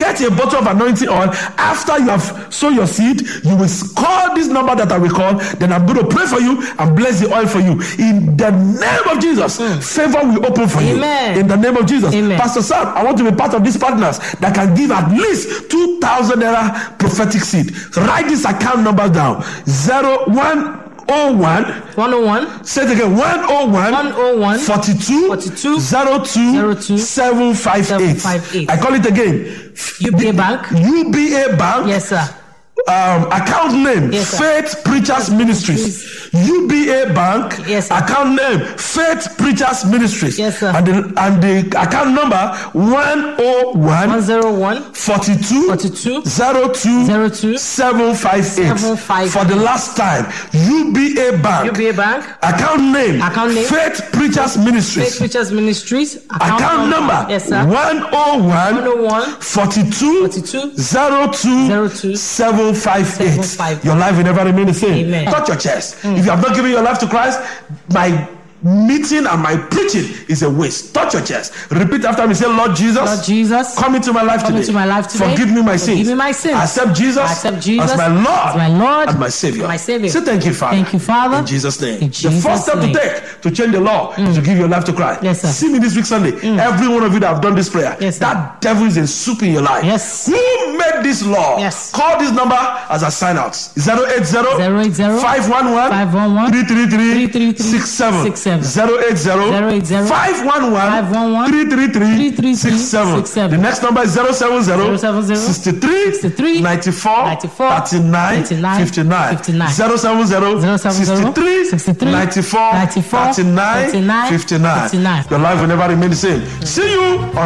get a bottle of anointing oil. After you have sown your seed, you will call this number that I will call. Then I'm going to pray for you and bless the oil for you. In the name of Jesus, favor will open for Amen. you. In the name of Jesus. Amen. Pastor Sam, I want to be part of these partners that can give at least 2,000 naira prophetic seed. Write this account number down. 101. Say it again. 101 42 02 758. I call it again. UBA Bank. UBA Bank. Yes, sir. Account name, yes, Faith Preachers Ministries. UBA Bank. Yes, sir. Account name, Faith Preachers Ministries. Yes, sir. And the account number 101 42 02 758. For the last time, UBA Bank. Account name, Faith Preachers Ministries. Account number, yes, sir. 101 42 02 758. Your life will never remain the same. Amen. Touch your chest. If you have not given your life to Christ, my meeting and my preaching is a waste. Touch your chest. Repeat after me. Say, Lord Jesus, come into my life today. Forgive me my sins. I accept Jesus as my Lord and my Savior. Say thank you, Father. In Jesus' name. The first step to take to change the law is to give your life to Christ. Yes, sir. See me this week Sunday. Every one of you that have done this prayer, yes, that devil is a soup in your life. Yes. Who made this law? Yes. Call this number as a sign out. 080 511 333 67. 080 511 333 The next number is 070 63 94 39 59. 070 63 94 39 59. Your life will never remain the same. See you on